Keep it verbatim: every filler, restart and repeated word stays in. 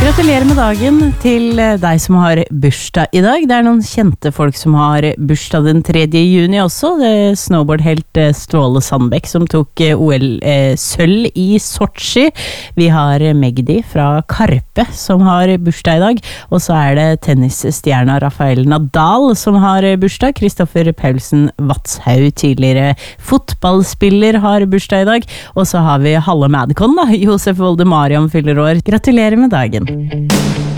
Gratulerer med dagen til deg som har bursdag i dag. Det er noen kjente folk som har bursdag den tredje juni også. Det er snowboardhelt Ståle Sandbekk som tok O L-sølv i Sochi. Vi har Magdi fra Karpe som har bursdag i dag. Og så er det tennisstjerna Rafael Nadal som har bursdag. Kristoffer Paulsen Vatshaug, tidligere fotballspiller, har bursdag i dag. Og så har vi Halle Madcon da, Josef Volde Mariam fyller år. Gratulerer med dagen.